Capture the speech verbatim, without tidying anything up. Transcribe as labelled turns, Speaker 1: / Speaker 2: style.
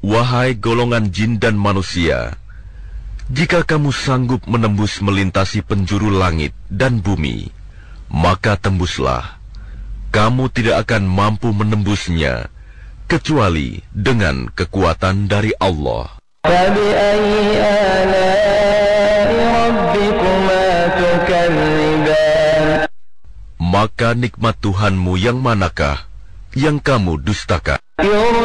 Speaker 1: Wahai golongan jin dan manusia, jika kamu sanggup menembus melintasi penjuru langit dan bumi, maka tembuslah. Kamu tidak akan mampu menembusnya, kecuali dengan kekuatan dari Allah. Maka nikmat Tuhanmu yang manakah yang kamu dustakan?